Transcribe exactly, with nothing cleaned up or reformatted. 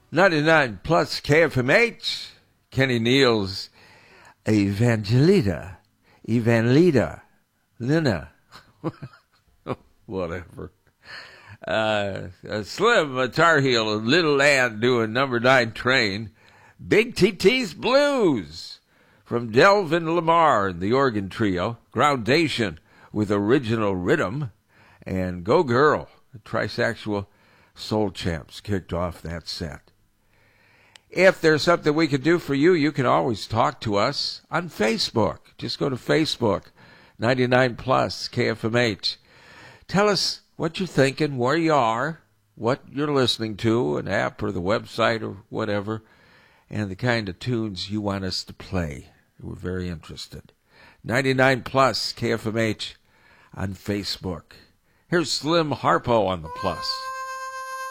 ninety-nine plus K F M H, Kenny Neal's Evangelita, Evangelita, Lina, whatever. Uh, a Slim, a Tar Heel, a Little Land doing number nine Train. Big T T's Blues from Delvin Lamar and the organ trio. Groundation with Original Rhythm. And Go Girl, the Trisexual Soul Champs kicked off that set. If there's something we can do for you, you can always talk to us on Facebook. Just go to Facebook, ninety-nine plus K F M H. Tell us what you're thinking, where you are, what you're listening to, an app or the website or whatever, and the kind of tunes you want us to play. We're very interested. ninety-nine plus K F M H on Facebook. Here's Slim Harpo on the plus.